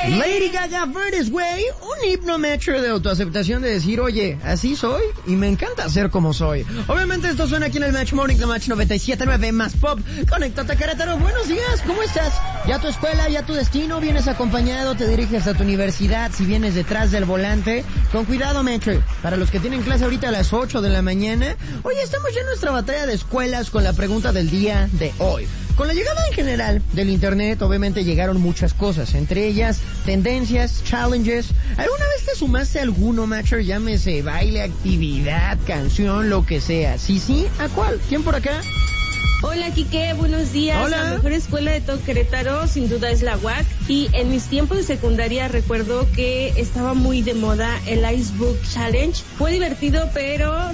Lady Gaga, Verdes Way, un hipnometro de autoaceptación de decir, oye, así soy y me encanta ser como soy. Obviamente esto suena aquí en el Match Morning, the Match 97.9 más pop. Conéctate a Querétaro, buenos días, ¿cómo estás? ¿Ya tu escuela, ya tu destino? ¿Vienes acompañado? ¿Te diriges a tu universidad? Si vienes detrás del volante, con cuidado, Metro. Para los que tienen clase ahorita a las 8 de la mañana, oye, estamos ya en nuestra batalla de escuelas con la pregunta del día de hoy. Con la llegada en general del internet, obviamente llegaron muchas cosas, entre ellas tendencias, challenges. ¿Alguna vez te sumaste a alguno, Matcher? Llámese baile, actividad, canción, lo que sea. Sí, ¿a cuál? ¿Quién por acá? Hola, Quique, buenos días. Hola. La mejor escuela de todo Querétaro sin duda es la UAC, y en mis tiempos de secundaria recuerdo que estaba muy de moda el Icebook Challenge. Fue divertido, pero